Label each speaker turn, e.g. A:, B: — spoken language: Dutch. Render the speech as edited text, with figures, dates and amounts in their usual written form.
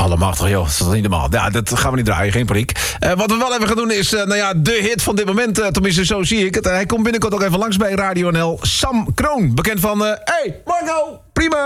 A: Allemachtig, joh. Dat is niet normaal. Ja, dat gaan we niet draaien, geen paniek. Wat we wel even gaan doen is, de hit van dit moment. Tenminste, zo zie ik het. Hij komt binnenkort ook even langs bij Radio NL. Sam Kroon, bekend van... Hey, Marco, prima.